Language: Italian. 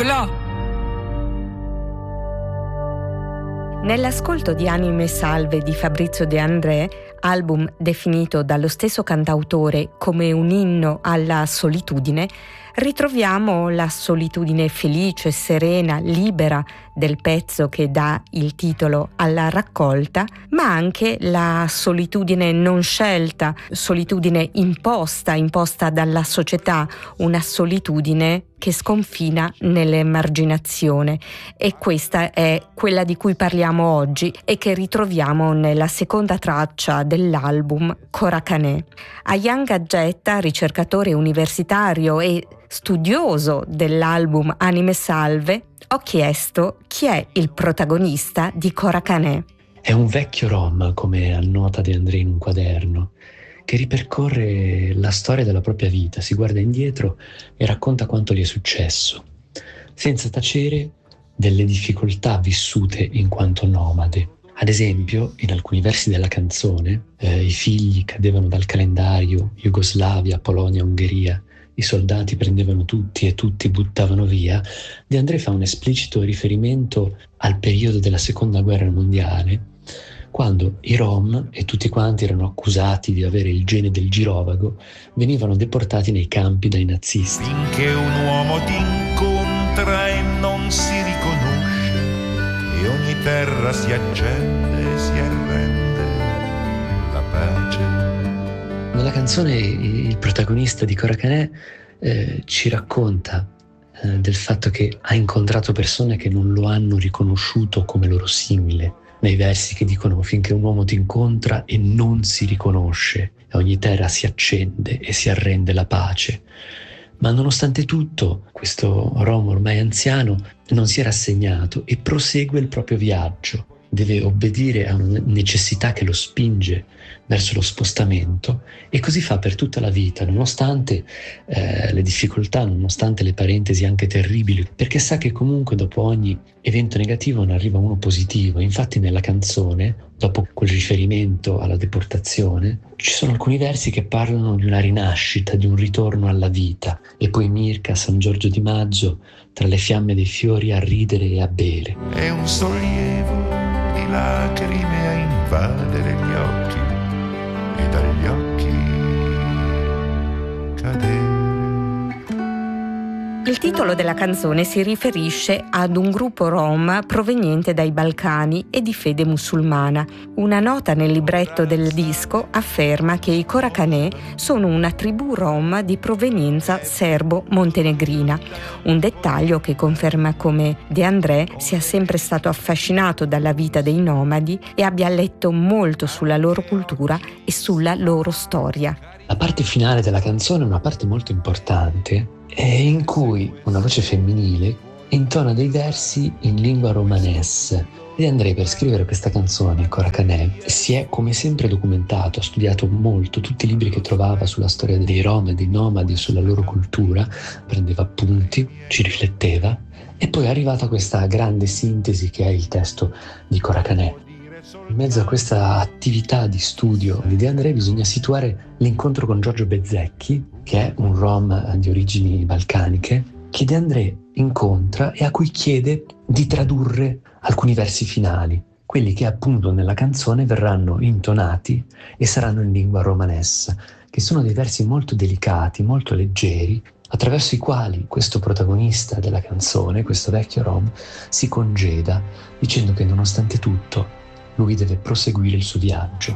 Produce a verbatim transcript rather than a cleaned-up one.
Bla. Nell'ascolto di Anime Salve di Fabrizio De André, album definito dallo stesso cantautore come un inno alla solitudine, ritroviamo la solitudine felice, serena, libera del pezzo che dà il titolo alla raccolta, ma anche la solitudine non scelta, solitudine imposta, imposta dalla società, una solitudine che sconfina nell'emarginazione, e questa è quella di cui parliamo oggi e che ritroviamo nella seconda traccia dell'album Coracanè. A Jan Gaggetta, ricercatore universitario e studioso dell'album Anime Salve, ho chiesto chi è il protagonista di Coracanè. È un vecchio rom, come annota De André in un quaderno, che ripercorre la storia della propria vita, si guarda indietro e racconta quanto gli è successo, senza tacere delle difficoltà vissute in quanto nomade. Ad esempio, in alcuni versi della canzone, eh, i figli cadevano dal calendario, Jugoslavia, Polonia, Ungheria, i soldati prendevano tutti e tutti buttavano via. De André fa un esplicito riferimento al periodo della seconda guerra mondiale, quando i Rom, e tutti quanti erano accusati di avere il gene del girovago, venivano deportati nei campi dai nazisti. Finché un uomo ti incontra e non si riconosce, e ogni terra si accende e si arrende la pace. Nella canzone il protagonista di Coracanè eh, ci racconta eh, del fatto che ha incontrato persone che non lo hanno riconosciuto come loro simile, nei versi che dicono: finché un uomo ti incontra e non si riconosce, e ogni terra si accende e si arrende la pace. Ma nonostante tutto, questo Rom ormai anziano non si è rassegnato e prosegue il proprio viaggio. Deve obbedire a una necessità che lo spinge verso lo spostamento, e così fa per tutta la vita, nonostante eh, le difficoltà, nonostante le parentesi anche terribili, perché sa che comunque dopo ogni evento negativo ne arriva uno positivo. Infatti nella canzone, dopo quel riferimento alla deportazione, ci sono alcuni versi che parlano di una rinascita, di un ritorno alla vita, e poi Mirka, San Giorgio di Maggio, tra le fiamme dei fiori a ridere e a bere. È un sollievo di lacrime a invadere gli occhi e dagli occhi cadere. Il titolo della canzone si riferisce ad un gruppo rom proveniente dai Balcani e di fede musulmana. Una nota nel libretto del disco afferma che i Coracanè sono una tribù rom di provenienza serbo-montenegrina, un dettaglio che conferma come De André sia sempre stato affascinato dalla vita dei nomadi e abbia letto molto sulla loro cultura e sulla loro storia. La parte finale della canzone è una parte molto importante, in cui una voce femminile intona dei versi in lingua romanese. De André, per scrivere questa canzone, Coracanè, si è come sempre documentato, ha studiato molto tutti i libri che trovava sulla storia dei Rom e dei nomadi, sulla loro cultura, prendeva appunti, ci rifletteva, e poi è arrivata questa grande sintesi che è il testo di Coracanè. In mezzo a questa attività di studio di De André bisogna situare l'incontro con Giorgio Bezzecchi, che è un rom di origini balcaniche, che De André incontra e a cui chiede di tradurre alcuni versi finali, quelli che appunto nella canzone verranno intonati e saranno in lingua romanessa, che sono dei versi molto delicati, molto leggeri, attraverso i quali questo protagonista della canzone, questo vecchio rom, si congeda dicendo che nonostante tutto lui deve proseguire il suo viaggio.